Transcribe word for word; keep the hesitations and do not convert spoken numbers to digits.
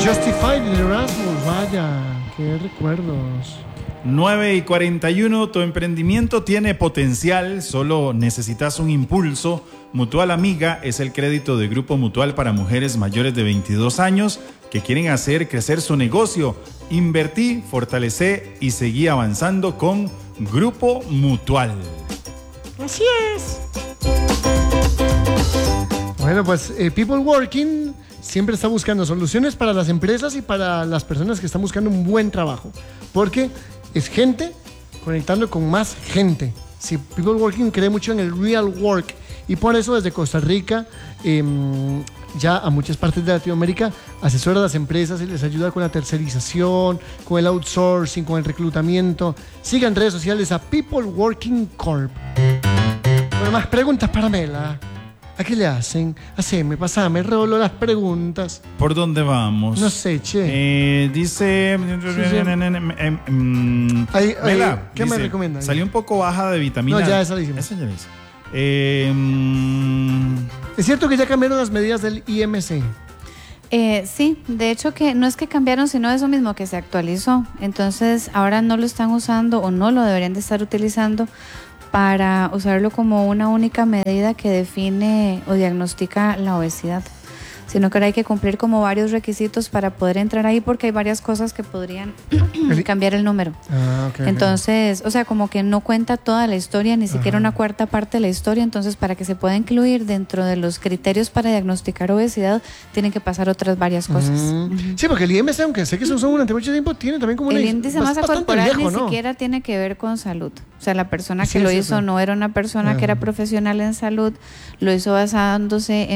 Justified de Erasmus, vaya, qué recuerdos. nueve y cuarenta y uno, tu emprendimiento tiene potencial, solo necesitas un impulso. Mutual Amiga es el crédito de Grupo Mutual para mujeres mayores de veintidós años que quieren hacer crecer su negocio. Invertí, fortalecé y seguí avanzando con Grupo Mutual. Así es. Bueno, pues eh, People Working siempre está buscando soluciones para las empresas y para las personas que están buscando un buen trabajo, porque es gente conectando con más gente. Sí, People Working cree mucho en el real work y por eso desde Costa Rica eh, ya a muchas partes de Latinoamérica asesora a las empresas y les ayuda con la tercerización, con el outsourcing, con el reclutamiento. Sigan en redes sociales a People Working Corp. Bueno, más preguntas para Mela. ¿A qué le hacen? Haceme, pasame, Rolo, las preguntas. ¿Por dónde vamos? No sé, che. Eh, dice... Sí, sí. Ahí, ahí, Mela, ¿qué me dice, recomienda? Salió un poco baja de vitamina. No, ya esa la hicimos. Esa ya la hice. Eh, mm, ¿Es cierto que ya cambiaron las medidas del I M C? Eh, sí, de hecho que no es que cambiaron, sino eso mismo, que se actualizó. Entonces ahora no lo están usando o no lo deberían de estar utilizando para usarlo como una única medida que define o diagnostica la obesidad, sino que ahora hay que cumplir como varios requisitos para poder entrar ahí, porque hay varias cosas que podrían cambiar el número. Ah, okay, entonces, o sea, como que no cuenta toda la historia, ni siquiera Ajá. una cuarta parte de la historia. Entonces, para que se pueda incluir dentro de los criterios para diagnosticar obesidad, tienen que pasar otras varias cosas. Mm. Uh-huh. Sí, porque el I M C, aunque sé que se usó durante mucho tiempo, tiene también como una... El índice de masa bastante corporal viejo, ni ¿no? siquiera tiene que ver con salud. O sea, la persona Sí, que lo sí, hizo sí. no era una persona Ajá. que era profesional en salud, lo hizo basándose en